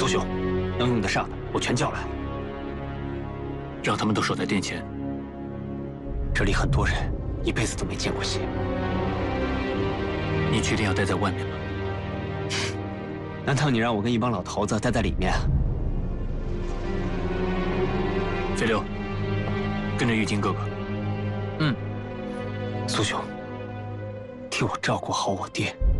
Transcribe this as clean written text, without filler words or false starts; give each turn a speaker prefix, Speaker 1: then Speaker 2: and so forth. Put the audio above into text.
Speaker 1: 苏兄，能用得上的我全叫来，
Speaker 2: 让他们都守在殿前。
Speaker 1: 这里很多人一辈子都没见过血。
Speaker 2: 你确定要待在外面吗？
Speaker 1: 难道你让我跟一帮老头子待在里面啊？
Speaker 2: 飞流，跟着玉京哥哥。
Speaker 1: 苏兄，替我照顾好我爹。